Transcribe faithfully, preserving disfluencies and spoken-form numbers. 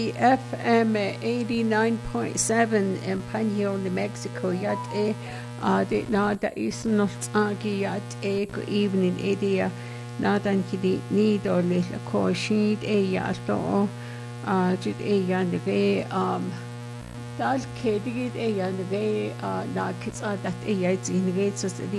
F M eighty-nine point seven in Panyo, New Mexico. Yat e adi nada isnot agi yat e go evening idia nadan kidi need or little ko sheet e yasto jit e yan ve um dal kedigit e yan ve na kits that e yat in ve so